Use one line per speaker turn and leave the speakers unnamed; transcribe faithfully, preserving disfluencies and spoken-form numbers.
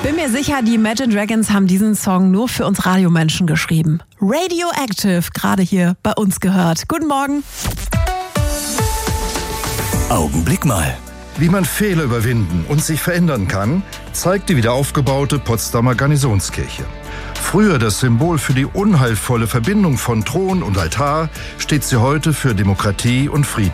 Bin mir sicher, die Imagine Dragons haben diesen Song nur für uns Radiomenschen geschrieben. Radioactive, gerade hier bei uns gehört. Guten Morgen.
Augenblick mal.
Wie man Fehler überwinden und sich verändern kann, zeigt die wiederaufgebaute Potsdamer Garnisonskirche. Früher das Symbol für die unheilvolle Verbindung von Thron und Altar, steht sie heute für Demokratie und Frieden.